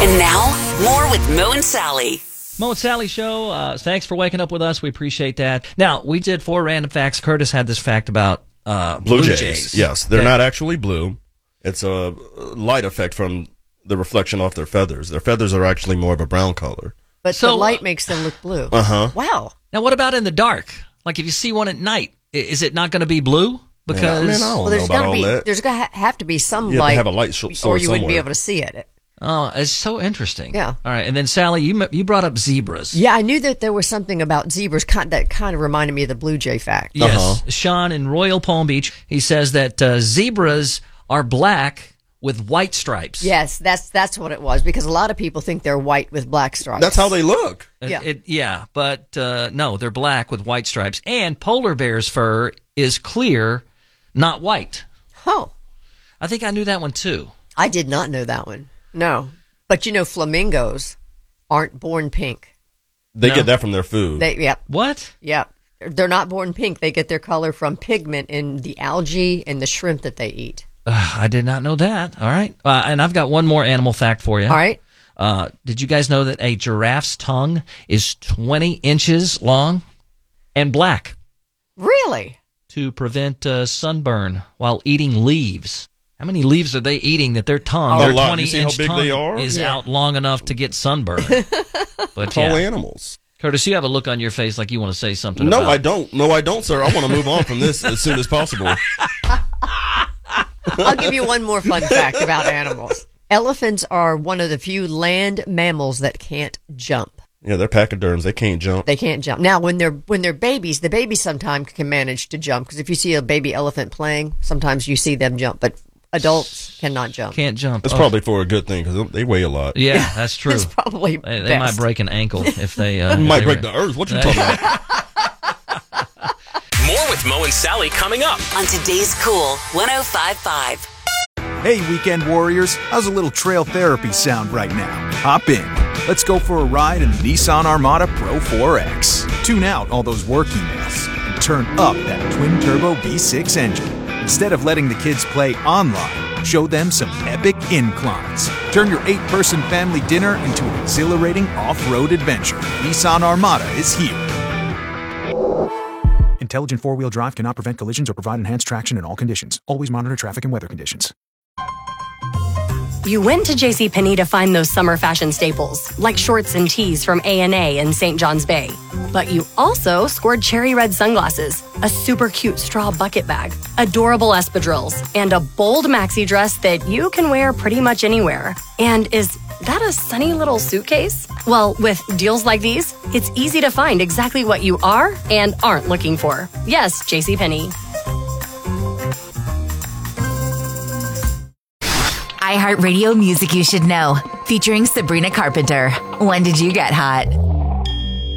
And now, more with Mo and Sally. Mo and Sally Show. Thanks for waking up with us. We appreciate that. Now, we did 4 random facts. Curtis had this fact about blue jays. Yes, they're not actually blue. It's a light effect from the reflection off their feathers. Their feathers are actually more of a brown color. But the light makes them look blue. Uh-huh. Wow. Now, what about in the dark? Like if you see one at night, is it not going to be blue? Because I don't know about all that. There's going to have to be some You have light, to have a light source or you wouldn't be somewhere. able to see it. Oh, it's so interesting. Yeah. All right, and then Sally, you brought up zebras. Yeah, I knew that there was something about zebras that kind of reminded me of the blue jay fact. Yes, Sean in Royal Palm Beach, he says that zebras are black with white stripes. Yes, that's what it was, because a lot of people think they're white with black stripes. That's how they look. Yeah. But no, they're black with white stripes. And polar bear's fur is clear, not white. Oh. I think I knew that one too. I did not know that one. No. But flamingos aren't born pink. They get that from their food. What? Yep. They're not born pink. They get their color from pigment in the algae and the shrimp that they eat. I did not know that. All right. And I've got one more animal fact for you. All right. Did you guys know that a giraffe's tongue is 20 inches long and black? Really? To prevent sunburn while eating leaves. How many leaves are they eating that their tongue, their 20-inch tongue, is out long enough to get sunburn? But tall animals. Curtis, you have a look on your face like you want to say something. No, I don't. No, I don't, sir. I want to move on from this as soon as possible. I'll give you one more fun fact about animals. Elephants are one of the few land mammals that can't jump. Yeah, they're pachyderms. They can't jump. They can't jump. Now, when they're babies, the babies sometimes can manage to jump, because if you see a baby elephant playing, sometimes you see them jump, but adults cannot jump. Can't jump. That's probably for a good thing, because they weigh a lot. Yeah, that's true. It's probably they might break an ankle if they... might break the earth. What you talking about? More with Mo and Sally coming up on today's Cool 105.5. Hey, weekend warriors, how's a little trail therapy sound right now? Hop in. Let's go for a ride in the Nissan Armada Pro 4X. Tune out all those work emails and turn up that twin-turbo V6 engine. Instead of letting the kids play online, show them some epic inclines. Turn your 8-person family dinner into an exhilarating off-road adventure. Nissan Armada is here. Intelligent four-wheel drive cannot prevent collisions or provide enhanced traction in all conditions. Always monitor traffic and weather conditions. You went to JCPenney to find those summer fashion staples, like shorts and tees from A&A and St. John's Bay. But you also scored cherry red sunglasses, a super cute straw bucket bag, adorable espadrilles, and a bold maxi dress that you can wear pretty much anywhere. And is that a sunny little suitcase? Well, with deals like these, it's easy to find exactly what you are and aren't looking for. Yes, JCPenney. iHeartRadio Music You Should Know, featuring Sabrina Carpenter. When did you get hot?